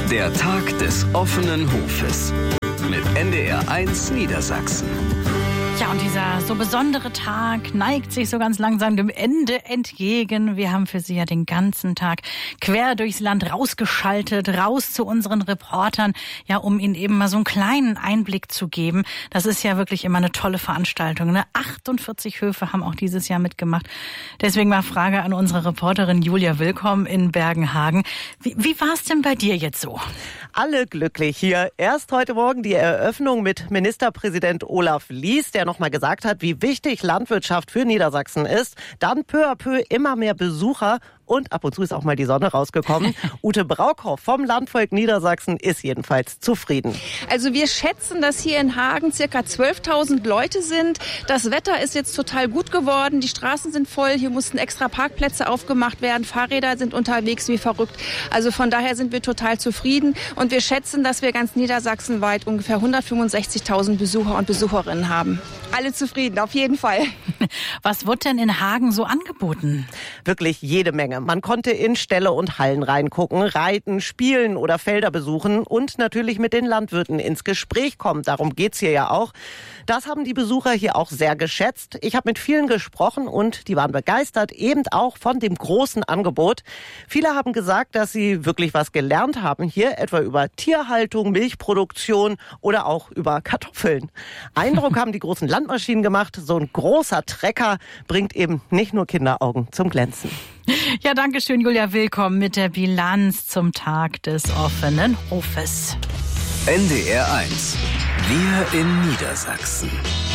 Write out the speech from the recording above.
Der Tag des offenen Hofes mit NDR1 Niedersachsen. Ja, und dieser so besondere Tag neigt sich so ganz langsam dem Ende entgegen. Wir haben für Sie ja den ganzen Tag quer durchs Land rausgeschaltet, raus zu unseren Reportern, ja, um Ihnen eben mal so einen kleinen Einblick zu geben. Das ist ja wirklich immer eine tolle Veranstaltung, ne? 48 Höfe haben auch dieses Jahr mitgemacht. Deswegen mal Frage an unsere Reporterin Julia Willkomm in Bergenhagen. Wie war es denn bei dir jetzt so? Alle glücklich hier. Erst heute Morgen die Eröffnung mit Ministerpräsident Olaf Lies, der nochmal gesagt hat, wie wichtig Landwirtschaft für Niedersachsen ist. Dann peu à peu immer mehr Besucher und ab und zu ist auch mal die Sonne rausgekommen. Ute Braukhoff vom Landvolk Niedersachsen ist jedenfalls zufrieden. Also wir schätzen, dass hier in Hagen circa 12.000 Leute sind. Das Wetter ist jetzt total gut geworden. Die Straßen sind voll. Hier mussten extra Parkplätze aufgemacht werden. Fahrräder sind unterwegs wie verrückt. Also von daher sind wir total zufrieden. Und wir schätzen, dass wir ganz niedersachsenweit ungefähr 165.000 Besucher und Besucherinnen haben. Alle zufrieden, auf jeden Fall. Was wird denn in Hagen so angeboten? Wirklich jede Menge. Man konnte in Ställe und Hallen reingucken, reiten, spielen oder Felder besuchen und natürlich mit den Landwirten ins Gespräch kommen. Darum geht's hier ja auch. Das haben die Besucher hier auch sehr geschätzt. Ich habe mit vielen gesprochen und die waren begeistert, eben auch von dem großen Angebot. Viele haben gesagt, dass sie wirklich was gelernt haben hier, etwa über Tierhaltung, Milchproduktion oder auch über Kartoffeln. Eindruck haben die großen Landmaschinen gemacht. So ein großer Trecker bringt eben nicht nur Kinderaugen zum Glänzen. Ja, danke schön, Julia Willkomm mit der Bilanz zum Tag des offenen Hofes. NDR1. Wir in Niedersachsen.